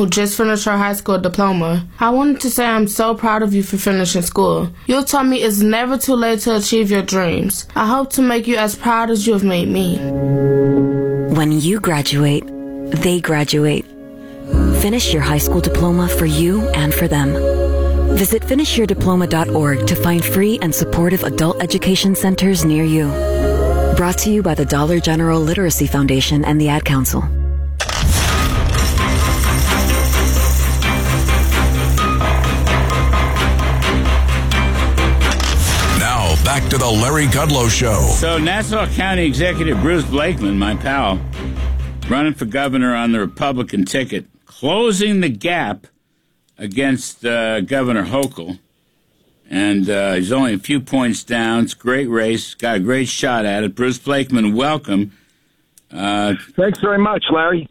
who just finished her high school diploma. I wanted to say I'm so proud of you for finishing school. You taught me it's never too late to achieve your dreams. I hope to make you as proud as you have made me. When you graduate, they graduate. Finish your high school diploma for you and for them. Visit finishyourdiploma.org to find free and supportive adult education centers near you. Brought to you by the Dollar General Literacy Foundation and the Ad Council. Now, back to the Larry Kudlow Show. So, Nassau County Executive Bruce Blakeman, my pal, running for governor on the Republican ticket, closing the gap against Governor Hochul. And he's only a few points down. It's a great race. Got a great shot at it. Bruce Blakeman, welcome. Thanks very much, Larry.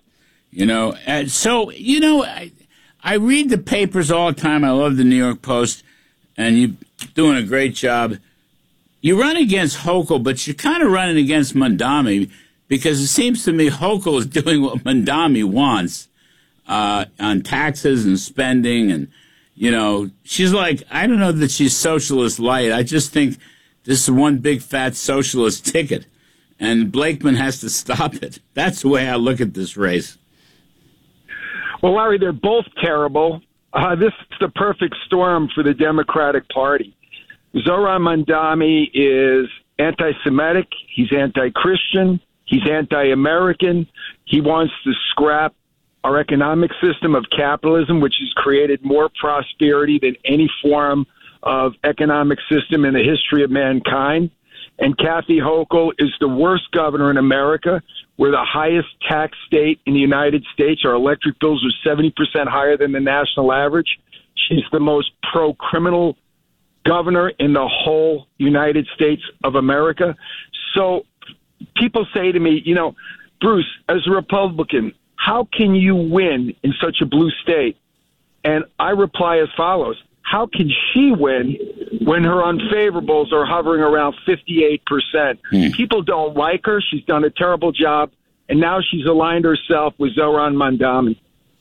I read the papers all the time. I love the New York Post, and you're doing a great job. You run against Hochul, but you're kind of running against Mondami because it seems to me Hochul is doing what Mondami wants. On taxes and spending, and, she's like, I don't know that she's socialist light. I just think this is one big fat socialist ticket, and Blakeman has to stop it. That's the way I look at this race. Well, Larry, they're both terrible. This is the perfect storm for the Democratic Party. Zohran Mamdani is anti-Semitic. He's anti-Christian. He's anti-American. He wants to scrap our economic system of capitalism, which has created more prosperity than any form of economic system in the history of mankind. And Kathy Hochul is the worst governor in America. We're the highest tax state in the United States. Our electric bills are 70% higher than the national average. She's the most pro-criminal governor in the whole United States of America. So people say to me, Bruce, as a Republican, how can you win in such a blue state? And I reply as follows. How can she win when her unfavorables are hovering around 58%? People don't like her. She's done a terrible job. And now she's aligned herself with Zohran Mamdani.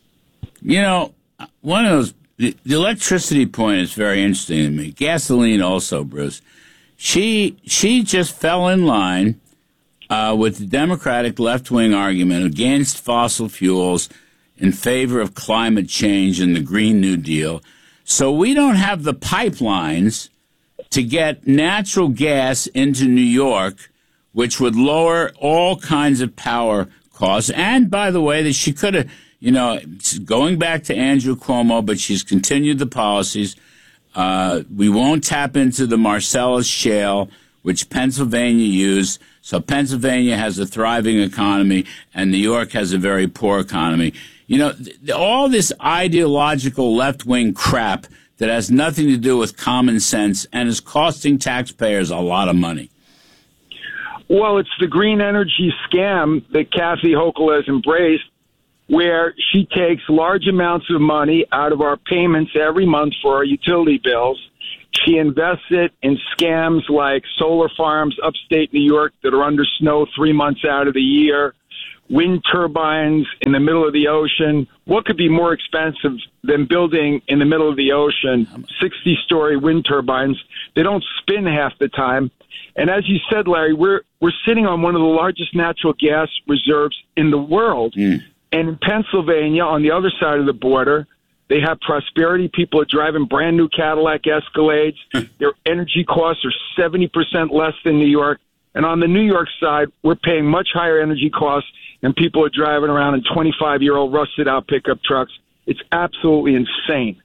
One of those, the electricity point is very interesting to me. Gasoline also, Bruce. She just fell in line with the Democratic left-wing argument against fossil fuels in favor of climate change and the Green New Deal. So we don't have the pipelines to get natural gas into New York, which would lower all kinds of power costs. And, by the way, that she could have, going back to Andrew Cuomo, but she's continued the policies. We won't tap into the Marcellus Shale, which Pennsylvania used. So Pennsylvania has a thriving economy, and New York has a very poor economy. All this ideological left-wing crap that has nothing to do with common sense and is costing taxpayers a lot of money. Well, it's the green energy scam that Kathy Hochul has embraced, where she takes large amounts of money out of our payments every month for our utility bills. She invests it in scams like solar farms upstate New York that are under snow 3 months out of the year, wind turbines in the middle of the ocean. What could be more expensive than building in the middle of the ocean 60-story wind turbines? They don't spin half the time. And as you said, Larry, we're sitting on one of the largest natural gas reserves in the world. And in Pennsylvania, on the other side of the border, they have prosperity. People are driving brand new Cadillac Escalades. Their energy costs are 70% less than New York. And on the New York side, we're paying much higher energy costs, and people are driving around in 25-year-old rusted-out pickup trucks. It's absolutely insane.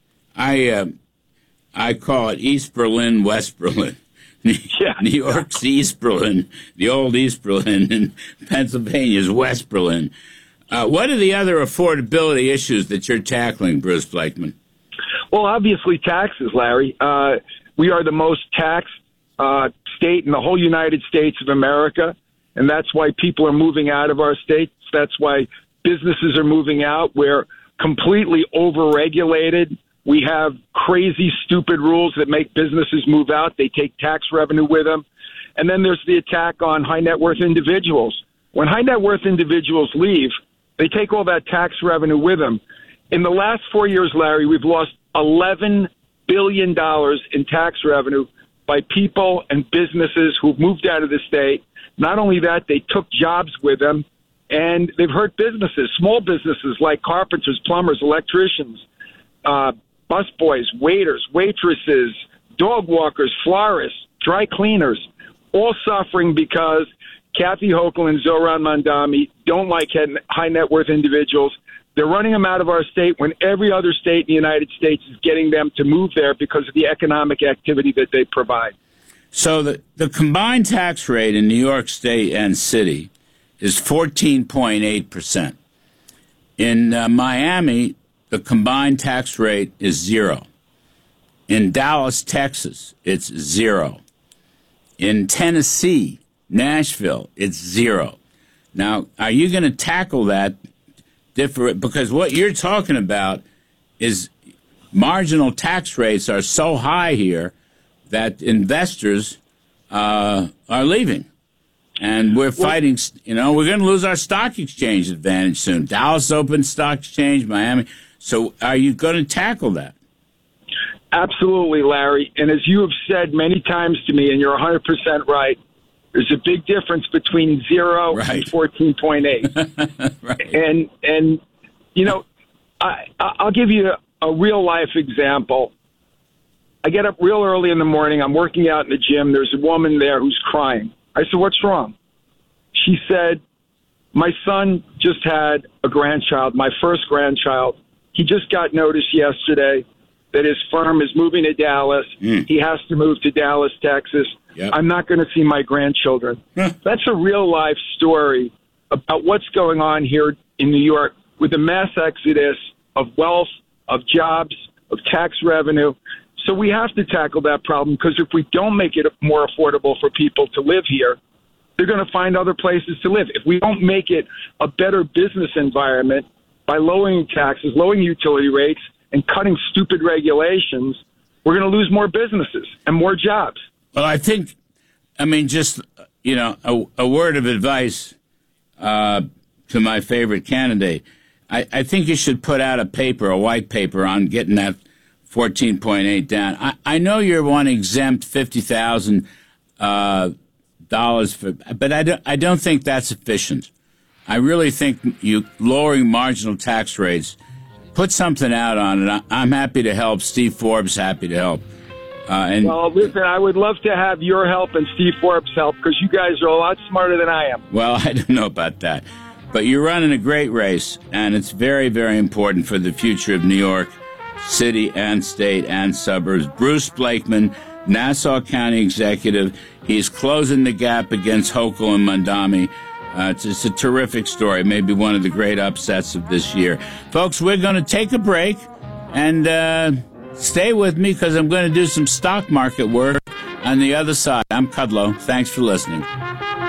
I call it East Berlin, West Berlin. New York's East Berlin, the old East Berlin, and Pennsylvania's West Berlin. What are the other affordability issues that you're tackling, Bruce Blakeman? Well, obviously taxes, Larry. We are the most taxed state in the whole United States of America, and that's why people are moving out of our states. That's why businesses are moving out. We're completely overregulated. We have crazy, stupid rules that make businesses move out. They take tax revenue with them. And then there's the attack on high net worth individuals. When high net worth individuals leave, they take all that tax revenue with them. In the last 4 years, Larry, we've lost $11 billion in tax revenue by people and businesses who've moved out of the state. Not only that, they took jobs with them, and they've hurt businesses, small businesses like carpenters, plumbers, electricians, busboys, waiters, waitresses, dog walkers, florists, dry cleaners, all suffering because Kathy Hochul and Zohran Mamdani don't like high net worth individuals. They're running them out of our state when every other state in the United States is getting them to move there because of the economic activity that they provide. So the combined tax rate in New York State and City is 14.8%. In Miami, the combined tax rate is 0. In Dallas, Texas, it's 0. In Tennessee, Nashville, it's 0. Now, are you going to tackle that different? Because what you're talking about is marginal tax rates are so high here that investors are leaving. And we're fighting, we're going to lose our stock exchange advantage soon. Dallas Open Stock Exchange, Miami. So are you going to tackle that? Absolutely, Larry. And as you have said many times to me, and you're 100% right, there's a big difference between 0 and 14.8. Right. And I'll give you a real-life example. I get up real early in the morning. I'm working out in the gym. There's a woman there who's crying. I said, "What's wrong?" She said, "My son just had a grandchild, my first grandchild. He just got notice yesterday that his firm is moving to Dallas. He has to move to Dallas, Texas. Yep. I'm not going to see my grandchildren." That's a real-life story about what's going on here in New York with the mass exodus of wealth, of jobs, of tax revenue. So we have to tackle that problem, because if we don't make it more affordable for people to live here, they're going to find other places to live. If we don't make it a better business environment by lowering taxes, lowering utility rates, and cutting stupid regulations, we're going to lose more businesses and more jobs. Well, I think, just, a word of advice to my favorite candidate. I think you should put out a white paper on getting that 14.8 down. I know you want to exempt $50,000 but I don't think that's sufficient. I really think you lowering marginal tax rates, put something out on it. I'm happy to help. Steve Forbes happy to help. Well, listen, I would love to have your help and Steve Forbes' help, because you guys are a lot smarter than I am. Well, I don't know about that. But you're running a great race, and it's very, very important for the future of New York City and state and suburbs. Bruce Blakeman, Nassau County Executive. He's closing the gap against Hochul and Mamdani. It's a terrific story, maybe one of the great upsets of this year. Folks, we're going to take a break, and stay with me, because I'm going to do some stock market work on the other side. I'm Kudlow. Thanks for listening.